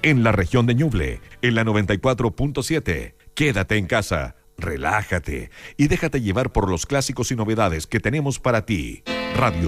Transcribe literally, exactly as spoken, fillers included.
en la región de Ñuble, en la noventa y cuatro punto siete. Quédate en casa, relájate y déjate llevar por los clásicos y novedades que tenemos para ti. Radio